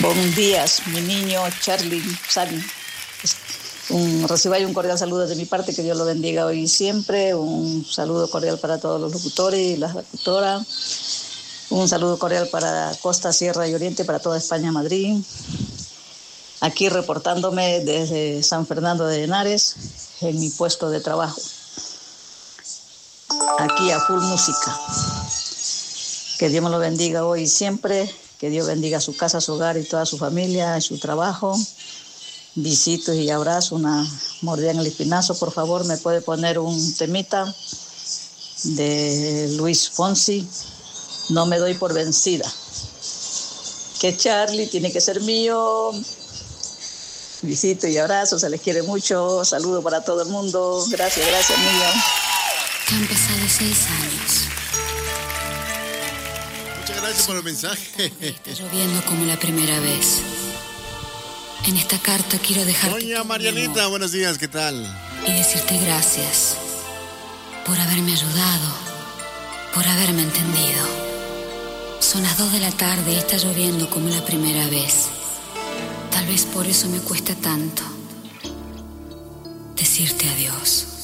Buen días, mi niño Charlie Sani. Reciba un cordial saludo de mi parte, que Dios lo bendiga hoy y siempre. Un saludo cordial para todos los locutores y las locutoras. Un saludo cordial para Costa, Sierra y Oriente, para toda España, Madrid. Aquí reportándome desde San Fernando de Henares, en mi puesto de trabajo. Aquí a full música. Que Dios me lo bendiga hoy y siempre. Que Dios bendiga su casa, su hogar y toda su familia, y su trabajo. Besitos y abrazos, una mordida en el espinazo. Por favor, me puede poner un temita de Luis Fonsi, No me doy por vencida. Que Charlie tiene que ser mío. Besitos y abrazos, se les quiere mucho. Saludo para todo el mundo. Gracias, mío. Han pasado 6 años. Muchas gracias por el mensaje. Está lloviendo como la primera vez. En esta carta quiero dejarte. Doña Marianita, buenos días, ¿qué tal? Y decirte gracias por haberme ayudado, por haberme entendido. Son las 2 de la tarde y está lloviendo como la primera vez. Tal vez por eso me cuesta tanto decirte adiós.